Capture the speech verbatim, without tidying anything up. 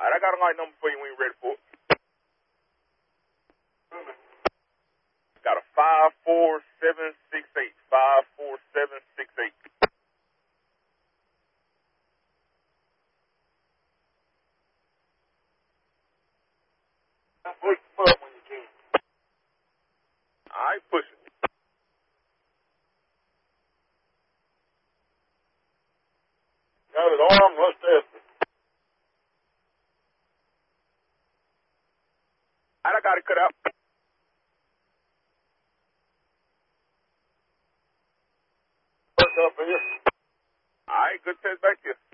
Alright, I got a light number for you when you're ready for it. Got a five four seven six eight. five four seven six eight. Push the button when you can. Alright, push it. Got his arm, let's test it. Alright, I got it cut out. Work up here. Alright, good test back here.